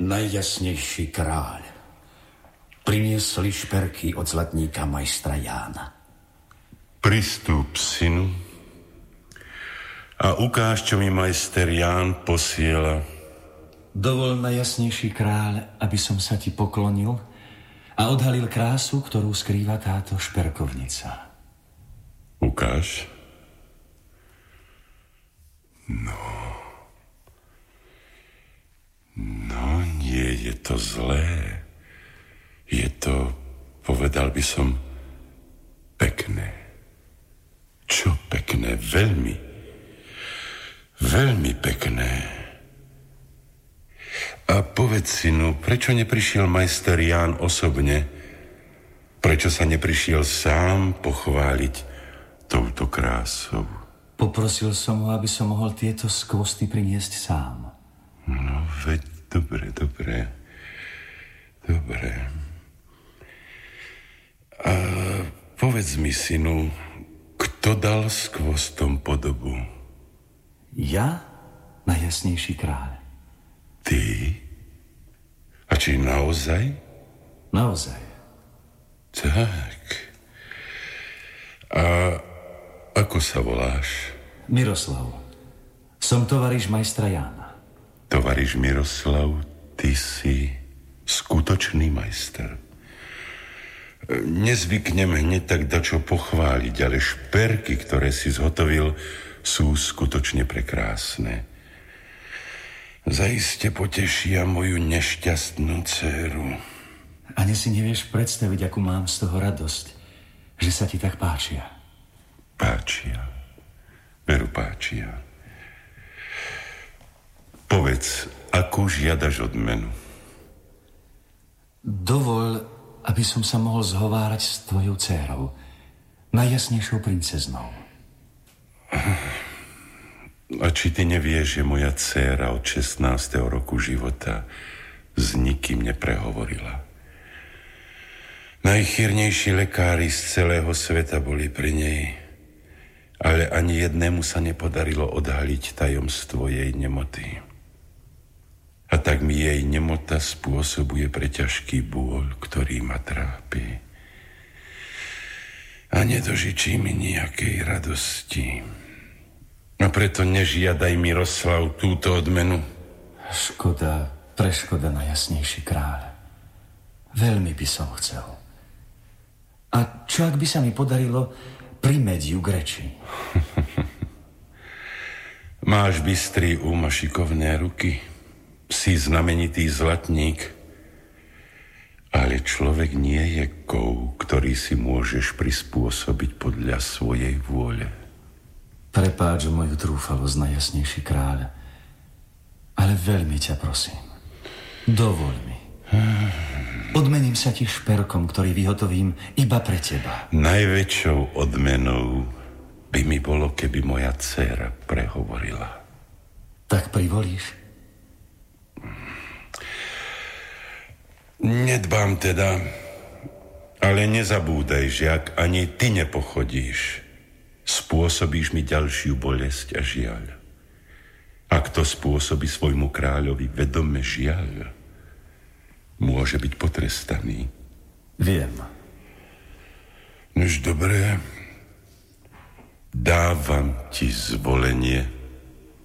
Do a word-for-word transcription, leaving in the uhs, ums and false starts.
Najjasnejší kráľ, priniesli šperky od zlatníka majstra Jána. Pristúp, synu, a ukáž, čo mi majster Ján posiela. Dovol, najjasnejší kráľ, aby som sa ti poklonil a odhalil krásu, ktorú skrýva táto šperkovnica. Ukáž. No. No, nie je to zlé. Je to, povedal by som, pekné. Čo pekné? Veľmi. Veľmi pekné. A povedz, synu, prečo neprišiel majster Ján osobne? Prečo sa neprišiel sám pochváliť touto krásou? Poprosil som ho, aby som mohol tieto skvosty priniesť sám. No, veď, dobre, dobre. Dobre. A povedz mi, synu, kto dal skvostom podobu? Ja, najjasnejší kráľ. Ty? A či naozaj? Naozaj. Tak. A ako sa voláš? Miroslav. Som tovariš majstra Jána. Tovariš Miroslav, ty si skutočný majster. Nezvyknem hneď tak dačo pochváliť, ale šperky, ktoré si zhotovil, sú skutočne prekrásne. Zaiste potešia moju nešťastnú dcéru. Ani si nevieš predstaviť, akú mám z toho radosť, že sa ti tak páčia. Páčia. Veru páčia. Povedz, akú žiadaš odmenu? Dovol, aby som sa mohol zhovárať s tvojou dcérou, najjasnejšou princeznou. A či ty nevieš, že moja dcéra od šestnásteho roku života s nikým neprehovorila? Najchýrnejší lekári z celého sveta boli pri nej, ale ani jednému sa nepodarilo odhaliť tajomstvo jej nemoty. A tak mi jej nemota spôsobuje preťažký bôľ, ktorý ma trápi. A nedožičí mi nejakej radosti. A preto nežiadaj, Miroslav, túto odmenu. Škoda, preškoda, najjasnejší kráľ. Veľmi by som chcel. A čo ak by sa mi podarilo primeť ju k reči? Máš bystrý um a šikovné ruky. Si znamenitý zlatník. Ale človek nie je kov, ktorý si môžeš prispôsobiť podľa svojej vôle. Prepáč moju trúfalosť, najjasnejší kráľ. Ale veľmi ťa prosím, dovoľ mi. Odmením sa ti šperkom, ktorý vyhotovím iba pre teba. Najväčšou odmenou by mi bolo, keby moja dcéra prehovorila. Tak privolíš? Nedbám teda, ale nezabúdaj, že ak ani ty nepochodíš, spôsobíš mi ďalšiu bolesť a žiaľ. Ak to spôsobí svojmu kráľovi vedome žiaľ, môže byť potrestaný. Viem. Nož dobré, dávam ti zvolenie.